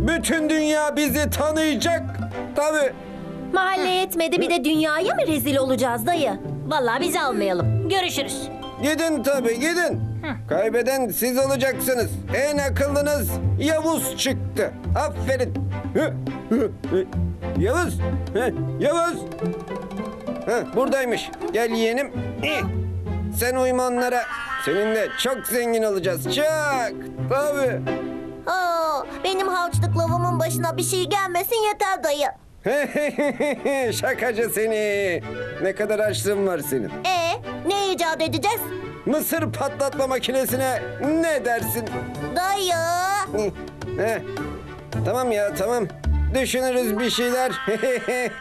Bütün dünya bizi tanıyacak. Tabii. Mahalle yetmedi bir de dünyaya mı rezil olacağız dayı? Vallahi biz almayalım. Görüşürüz. Gidin tabii, gidin. Kaybeden siz olacaksınız. En akıllınız Yavuz çıktı. Aferin. Yavuz. Yavuz. Buradaymış. Gel yeğenim. Sen uyma onlara. Seninle çok zengin olacağız. Çok. Tabii. Aa, benim harçlık lavamın başına bir şey gelmesin yeter dayı. Şakacı seni. Ne kadar açlığın var senin. Ne icat edeceğiz? Mısır patlatma makinesine ne dersin? Dayı. Tamam ya, tamam. Düşünürüz bir şeyler.